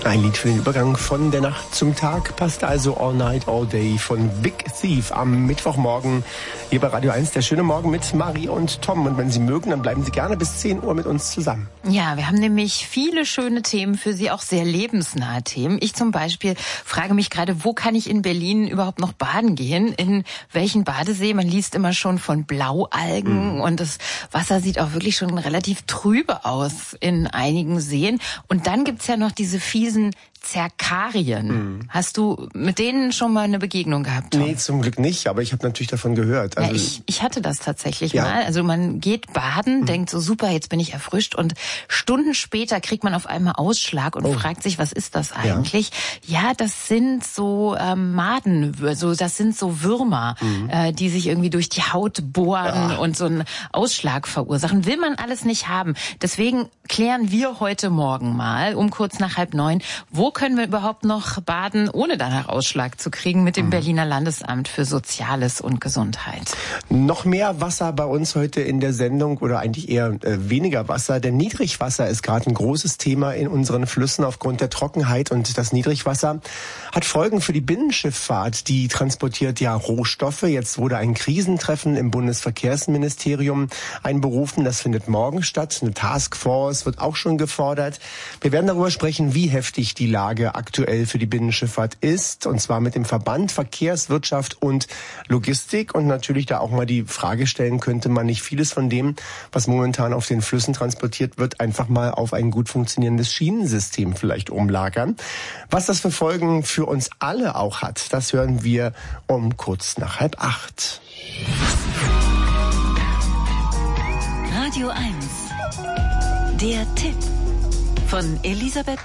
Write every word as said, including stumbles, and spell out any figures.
Ein Lied für den Übergang von der Nacht zum Tag passt also All Night, All Day von Big Thief am Mittwochmorgen hier bei Radio eins. Der schöne Morgen mit Marie und Tom. Und wenn Sie mögen, dann bleiben Sie gerne bis zehn Uhr mit uns zusammen. Ja, wir haben nämlich viele schöne Themen für Sie, auch sehr lebensnahe Themen. Ich zum Beispiel frage mich gerade, wo kann ich in Berlin überhaupt noch baden gehen? In welchen Badesee? Man liest immer schon von Blaualgen mhm. und das Wasser sieht auch wirklich schon relativ trübe aus in einigen Seen. Und dann gibt's ja noch diese fiesen Zerkarien. Mhm. Hast du mit denen schon mal eine Begegnung gehabt, Tom? Nee, zum Glück nicht, aber ich habe natürlich davon gehört. Also ja, ich, ich hatte das tatsächlich ja. mal. Also man geht baden, mhm. denkt so super, jetzt bin ich erfrischt und Stunden später kriegt man auf einmal Ausschlag und oh. fragt sich, was ist das eigentlich? Ja, ja das sind so ähm, Maden, so, das sind so Würmer, mhm. äh, die sich irgendwie durch die Haut bohren ja. und so einen Ausschlag verursachen. Will man alles nicht haben. Deswegen klären wir heute Morgen mal um kurz nach halb neun, wo können wir überhaupt noch baden, ohne danach Ausschlag zu kriegen, mit dem mhm. Berliner Landesamt für Soziales und Gesundheit. Noch mehr Wasser bei uns heute in der Sendung oder eigentlich eher äh, weniger Wasser, denn Niedrigwasser ist gerade ein großes Thema in unseren Flüssen aufgrund der Trockenheit und das Niedrigwasser hat Folgen für die Binnenschifffahrt. Die transportiert ja Rohstoffe. Jetzt wurde ein Krisentreffen im Bundesverkehrsministerium einberufen. Das findet morgen statt. Eine Taskforce wird auch schon gefordert. Wir werden darüber sprechen, wie heftig die Lage aktuell für die Binnenschifffahrt ist, und zwar mit dem Verband Verkehrswirtschaft und Logistik, und natürlich da auch mal die Frage stellen, könnte man nicht vieles von dem, was momentan auf den Flüssen transportiert wird, einfach mal auf ein gut funktionierendes Schienensystem vielleicht umlagern. Was das für Folgen für uns alle auch hat, das hören wir um kurz nach halb acht. Radio eins. Der Tipp von Elisabeth